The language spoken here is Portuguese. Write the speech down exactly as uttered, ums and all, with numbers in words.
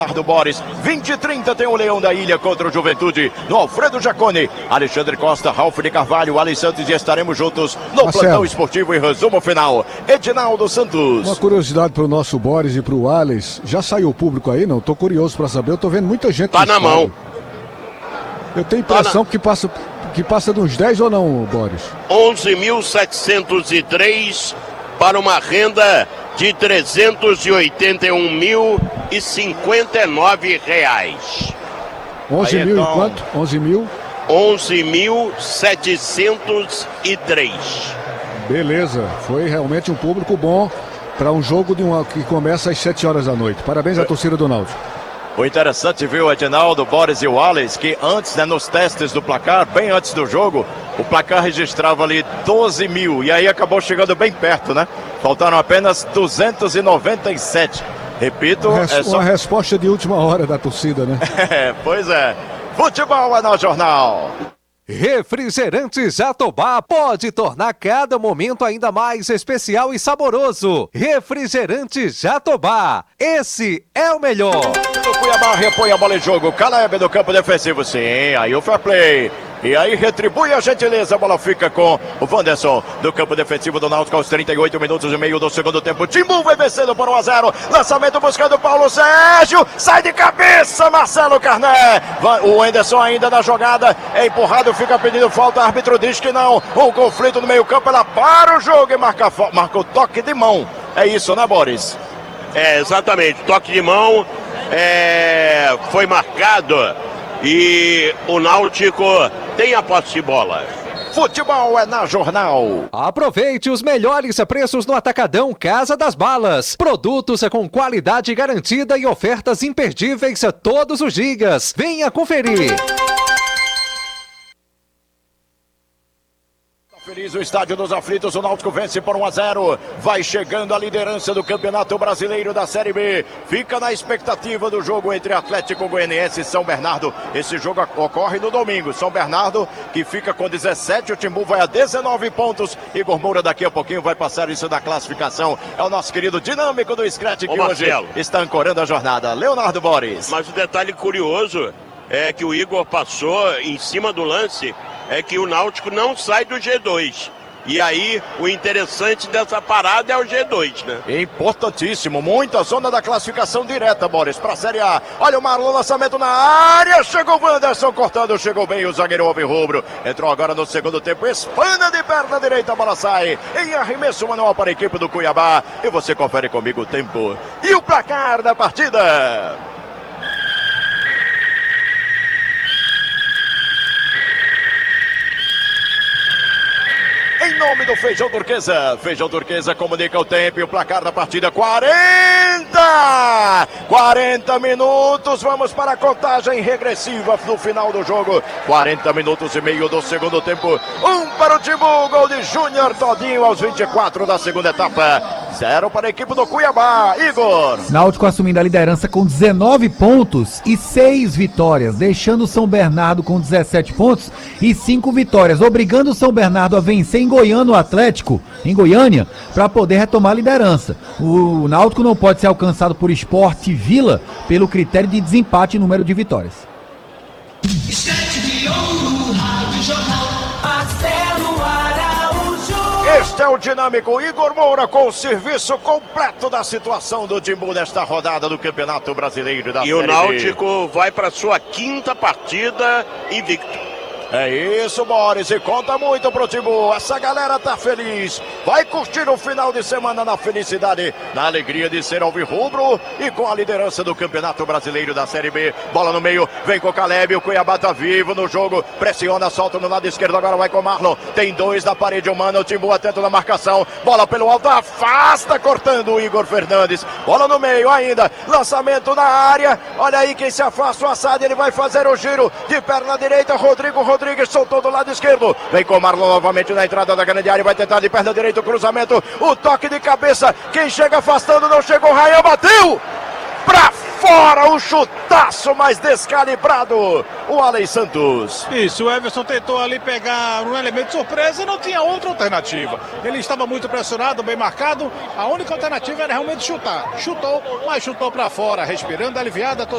Do Boris, vinte e trinta tem o Leão da Ilha contra o Juventude, no Alfredo Jaconi, Alexandre Costa, Ralf de Carvalho, Ali Santos e estaremos juntos no Marcelo. Plantão Esportivo e resumo final. Edinaldo Santos. Uma curiosidade pro nosso Boris e pro Alex, já saiu o público aí, não? Tô curioso pra saber, eu tô vendo muita gente. Tá na estádio. mão. Eu tenho a impressão que passa, que passa de uns dez ou não, Boris? onze mil setecentos e três para uma renda de trezentos e oitenta e um mil e cinquenta e nove reais. onze Aí, mil então. e quanto? onze mil? onze mil setecentos e três. Beleza, foi realmente um público bom para um jogo de uma, que começa às sete horas da noite. Parabéns à torcida do Náutico. O interessante, viu, Edinaldo, Boris e o Alex, que antes, né, nos testes do placar, bem antes do jogo, o placar registrava ali doze mil, e aí acabou chegando bem perto, né? Faltaram apenas duzentos e noventa e sete. Repito, Uma, res- é só... uma resposta de última hora da torcida, né? É, pois é. Futebol é no jornal. Refrigerante Jatobá pode tornar cada momento ainda mais especial e saboroso. Refrigerante Jatobá, esse é o melhor. O Cuiabá repõe a bola em jogo. Caleb do campo defensivo, sim. Aí o fair play. E aí retribui a gentileza. A bola fica com o Wanderson do campo defensivo do Náutico aos trinta e oito minutos e meio do segundo tempo. Timbu vai vencendo por um a zero. Lançamento buscando Paulo Sérgio. Sai de cabeça, Marcelo Carné. O Anderson ainda na jogada. É empurrado, fica pedindo falta. O árbitro diz que não. Um conflito no meio campo. Ela para o jogo e marca, marca o toque de mão. É isso, né, Boris? É, exatamente. Toque de mão é, foi marcado e o Náutico tem a posse de bola. Futebol é na jornal. Aproveite os melhores preços no Atacadão Casa das Balas. Produtos com qualidade garantida e ofertas imperdíveis todos os dias. Venha conferir. Feliz o estádio dos aflitos, o Náutico vence por um a zero, vai chegando a liderança do Campeonato Brasileiro da Série B, fica na expectativa do jogo entre Atlético Goianiense e São Bernardo. Esse jogo ocorre no domingo. São Bernardo que fica com dezessete, o Timbu vai a dezenove pontos. Igor Moura daqui a pouquinho vai passar isso da classificação. É o nosso querido dinâmico do Scratch que Ô, hoje Marcelo. está ancorando a jornada. Leonardo Boris. Mas o detalhe curioso é que o Igor passou em cima do lance, é que o Náutico não sai do G dois. E aí, o interessante dessa parada é o G dois, né? Importantíssimo, muita zona da classificação direta, Boris, para a Série A. Olha o Marlon, lançamento na área, chegou o Wanderson cortando, chegou bem o zagueiro alvirrubro. Entrou agora no segundo tempo, espana de perna direita, a bola sai em arremesso manual para a equipe do Cuiabá. E você confere comigo o tempo e o placar da partida. Em nome do Feijão Turquesa, Feijão Turquesa comunica o tempo e o placar da partida, quarenta! quarenta minutos, vamos para a contagem regressiva no final do jogo, quarenta minutos e meio do segundo tempo, um para o Timbu, gol de Júnior Todinho aos vinte e quatro da segunda etapa, zero para a equipe do Cuiabá. Igor. Náutico assumindo a liderança com dezenove pontos e seis vitórias, deixando o São Bernardo com dezessete pontos e cinco vitórias, obrigando o São Bernardo a vencer em Goiânia o Atlético, em Goiânia, para poder retomar a liderança. O Náutico não pode ser alcançado por Sport e Vila pelo critério de desempate e número de vitórias. Este é o dinâmico Igor Moura com o serviço completo da situação do Timbu nesta rodada do Campeonato Brasileiro da E Série o B. Náutico vai para sua quinta partida invicto. É isso, Boris, e conta muito pro Timbu. Essa galera tá feliz. Vai curtir o final de semana na felicidade, na alegria de ser alvirrubro e com a liderança do Campeonato Brasileiro da Série B. Bola no meio, vem com o Caleb, o Cuiabá tá vivo no jogo, pressiona, solta no lado esquerdo, agora vai com o Marlon. Tem dois na parede humana, o Timbu atento na marcação. Bola pelo alto, afasta, cortando o Igor Fernandes. Bola no meio ainda, lançamento na área. Olha aí quem se afasta, o Assad, ele vai fazer o giro de perna direita, Rodrigo Rodrigo. Rodrigues soltou do lado esquerdo, vem com o Marlon novamente na entrada da grande área, vai tentar de perna direita o cruzamento, o toque de cabeça, quem chega afastando, não chegou, Rayan bateu pra fora, um chutaço mais descalibrado, o Alex Santos. Isso, o Everson tentou ali pegar um elemento de surpresa e não tinha outra alternativa. Ele estava muito pressionado, bem marcado, a única alternativa era realmente chutar. Chutou, mas chutou para fora, respirando aliviada.